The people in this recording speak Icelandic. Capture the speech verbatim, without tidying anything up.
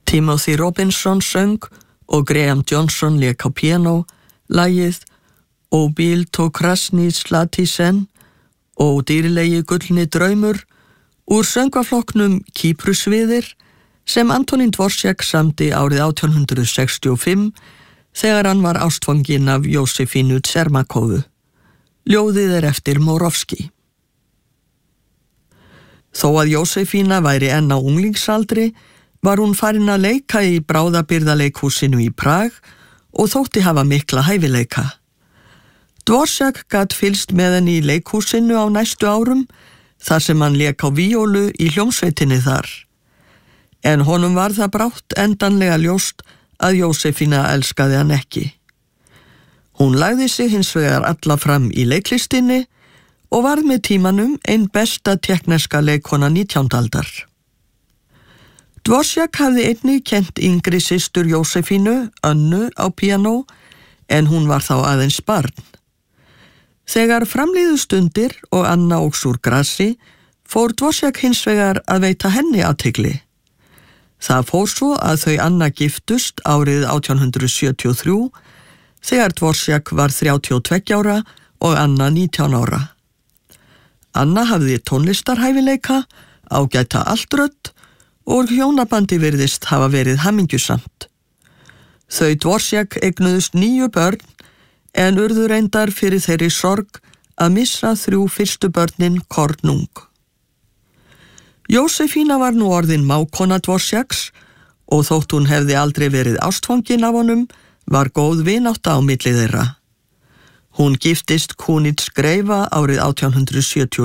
Timothy Robinson söng og Graham Johnson lék á píanó, lagið Og bíl tó krasni slatisen og dýrlegi gullni draumur úr söngvaflokknum Kýprusviðir sem Antonín Dvořák samdi árið átján hundrað sextíu og fimm þegar hann var ástfanginn af Jósefínu Čermakovu. Ljóðið er eftir Moravski. Þó að Jósefína væri enn á unglingsaldri var hún farin að leika í bráðabirgðaleikhúsinu í Prag og þótti hafa mikla hæfileika. Dvořák gat fylgst með henni í leikhúsinu á næstu árum þar sem hann lék á víólu í hljómsveitinni þar. En honum var það brátt endanlega ljóst að Jósefína elskaði hann ekki. Hún lagði sig hins vegar alla fram í leiklistinni og varð með tímanum ein besta tékkneska leikkona nítjándu aldar. Dvořák hafði einnig kennt yngri systur Jósefínu, Önnu, á píanó, en hún var þá aðeins barn. Þegar framliðu stundir og Anna óx úr grasi, fór Dvořák hins vegar að veita henni athygli. Það fór svo að þau Anna giftust árið átján hundrað sjötíu og þrjú, þegar Dvořák var þrjátíu og tveggja ára og Anna nítján ára. Anna hafði tónlistarhæfileika, ágæta altrödd og hjónabandi virðist hafa verið hamingjusamt. Þau Dvořák eignuðust níu börn en urðu reyndar fyrir þeirri sorg að missa þrjú fyrstu börnin kornung. Jósefína var nú orðin mágkona Dvořáks og þótt hún hefði aldrei verið ástfangin af honum, var góð vinátta á milli þeirra. Hún giftist Kunitz Greifa árið átján hundrað sjötíu og